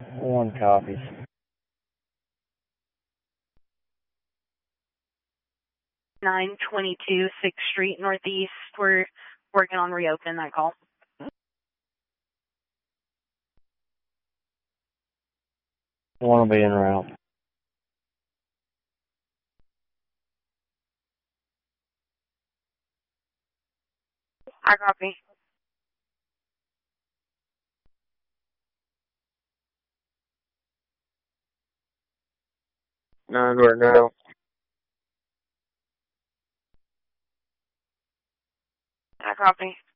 One copies. 922 6th Street Northeast. We're working on reopening that call. One will be en route. I copy. Nine, we're now. I copy.